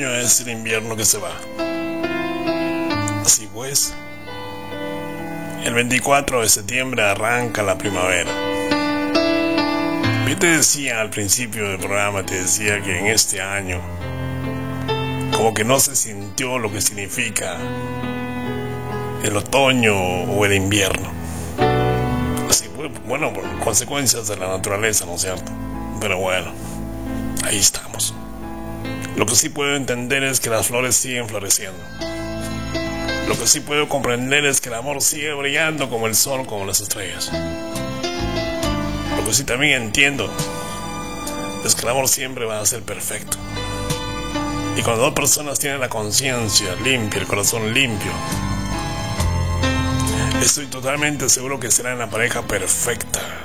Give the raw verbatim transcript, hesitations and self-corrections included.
otoño es el invierno que se va. Así pues, el veinticuatro de septiembre arranca la primavera. Yo te decía al principio del programa, te decía que en este año como que no se sintió lo que significa el otoño o el invierno. Así pues, bueno, por consecuencias de la naturaleza, ¿no es cierto? Pero bueno, ahí estamos. Lo que sí puedo entender es que las flores siguen floreciendo. Lo que sí puedo comprender es que el amor sigue brillando como el sol, como las estrellas. Lo que sí también entiendo es que el amor siempre va a ser perfecto. Y cuando dos personas tienen la conciencia limpia, el corazón limpio, estoy totalmente seguro que serán la pareja perfecta.